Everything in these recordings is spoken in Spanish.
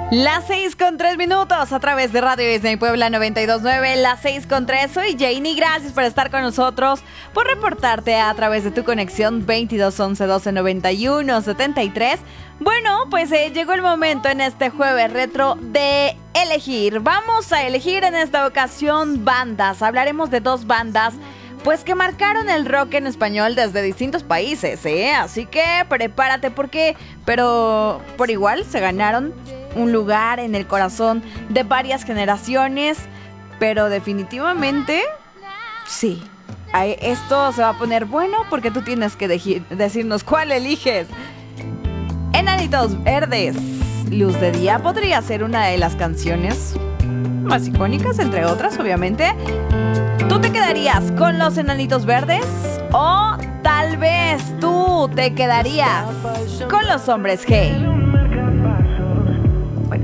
Las 6:03 a través de Radio Disney Puebla 92.9, las 6:03. Soy Janie, gracias por estar con nosotros, por reportarte a través de tu conexión 22 11 12 91 73. Bueno, pues llegó el momento en este jueves retro de elegir. Vamos a elegir en esta ocasión bandas. Hablaremos de dos bandas pues que marcaron el rock en español desde distintos países, así que prepárate pero por igual se ganaron un lugar en el corazón de varias generaciones, pero definitivamente sí, esto se va a poner bueno porque tú tienes que decirnos cuál eliges. Enanitos Verdes, Luz de Día podría ser una de las canciones más icónicas, entre otras, obviamente. ¿Tú te quedarías con los Enanitos Verdes? ¿O tal vez tú te quedarías con los Hombres G? Bueno.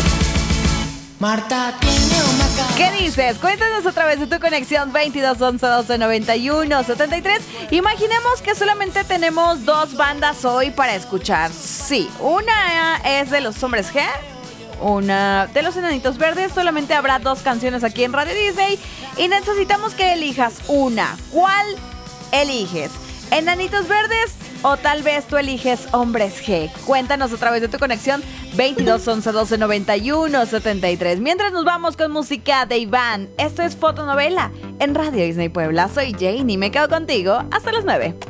Marta tiene una cara. ¿Qué dices? Cuéntanos a través de tu conexión 22 11 12 91 73. Imaginemos que solamente tenemos dos bandas hoy para escuchar. Sí, una es de los Hombres G, una de los Enanitos Verdes. Solamente habrá dos canciones aquí en Radio Disney y necesitamos que elijas una. ¿Cuál eliges? ¿Enanitos Verdes o tal vez tú eliges Hombres G? Cuéntanos a través de tu conexión 22 11 12 91 73. Mientras nos vamos con música de Iván. Esto es Fotonovela en Radio Disney Puebla. Soy Jane y me quedo contigo hasta las 9.